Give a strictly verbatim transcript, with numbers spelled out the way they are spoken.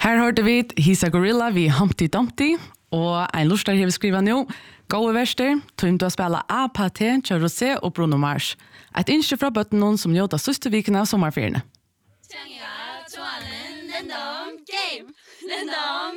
Her hørte vi Hisa Gorilla vi Humpty Dumpty, og en lustar har vi skrivet nå. Gode verster, tog du å spille A P T, Rosé og Bruno Mars. Et innskje fra bøtten noen som gjør det siste vikene av sommerferiene.